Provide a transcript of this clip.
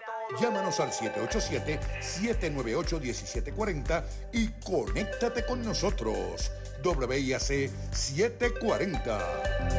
Llámanos al 787-798-1740 y conéctate con nosotros. WIAC 740.